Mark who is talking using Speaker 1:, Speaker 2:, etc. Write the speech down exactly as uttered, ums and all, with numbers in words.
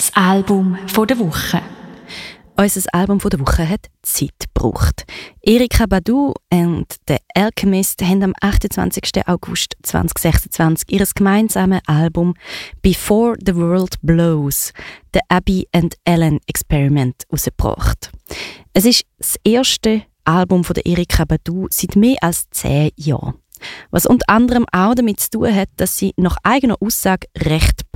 Speaker 1: Das Album von der Woche.
Speaker 2: Unser Album von der Woche hat Zeit gebraucht. Erykah Badu und The Alchemist haben am achtundzwanzigsten August zweitausendsechsundzwanzig ihr gemeinsames Album «Before the World Blows – The Abby and Ellen Experiment» herausgebracht. Es ist das erste Album von der Erykah Badu seit mehr als zehn Jahren. Was unter anderem auch damit zu tun hat, dass sie nach eigener Aussage recht